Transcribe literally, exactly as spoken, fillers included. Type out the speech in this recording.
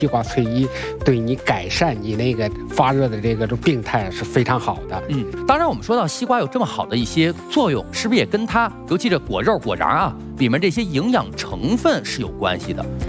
西瓜翠衣对你改善你那个发热的这个病态是非常好的。 嗯，当然我们说到西瓜有这么好的一些作用，是不是也跟它，尤其这果肉果瓤啊里面这些营养成分是有关系的？